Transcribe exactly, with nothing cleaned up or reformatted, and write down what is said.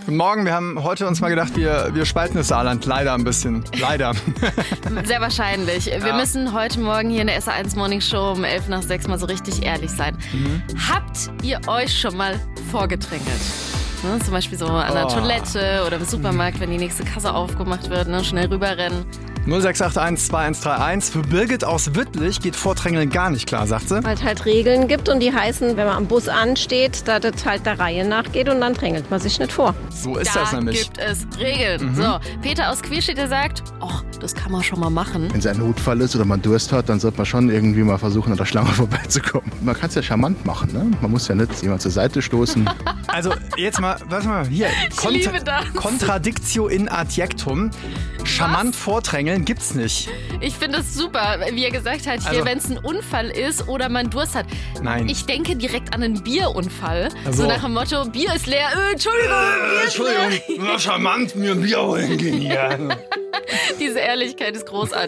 Guten Morgen, wir haben heute uns mal gedacht, wir, wir spalten das Saarland leider ein bisschen. Leider. Sehr wahrscheinlich. Wir Ja. müssen heute Morgen hier in der S A eins Morning Show um elf nach sechs mal so richtig ehrlich sein. Mhm. Habt ihr euch schon mal vorgedrängelt? Ne, zum Beispiel so an der Oh. Toilette oder im Supermarkt, wenn die nächste Kasse aufgemacht wird, ne, schnell rüberrennen. null sechs acht eins zwei eins drei eins. Für Birgit aus Wittlich geht Vordrängeln gar nicht klar, sagt sie. Weil es halt Regeln gibt und die heißen, wenn man am Bus ansteht, dass es halt der Reihe nachgeht und dann drängelt man sich nicht vor. So ist da das nämlich. gibt es Regeln. So, Peter aus Queerstedt, der sagt, ach, das kann man schon mal machen. Wenn es ein Notfall ist oder man Durst hat, dann sollte man schon irgendwie mal versuchen, an der Schlange vorbeizukommen. Man kann es ja charmant machen, ne? Man muss ja nicht jemand zur Seite stoßen. Also jetzt mal, warte mal, hier. Kont- liebe das. Contradictio in adjectum. Charmant vordrängeln gibt's nicht. Ich finde es super, wie er gesagt hat, hier, Also- wenn es ein Unfall ist oder man Durst hat. Nein. Ich denke direkt an einen Bierunfall. Also- So nach dem Motto, Bier ist leer. Äh, Entschuldigung, Bier ist leer. Entschuldigung, charmant mir ein Bier holen gehen hier. Diese Ehrlichkeit ist großartig.